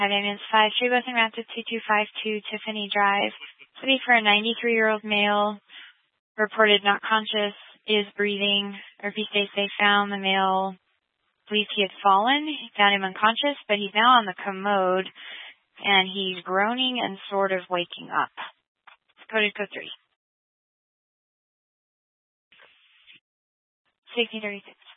Ambulance 5, Tree Bus and Rapid 2252 Tiffany Drive. City for a 93-year-old male, reported not conscious, is breathing. RP states they found the male, believes he had fallen. He found him unconscious, but he's now on the commode, and he's groaning and sort of waking up. Coded code 3. 1636.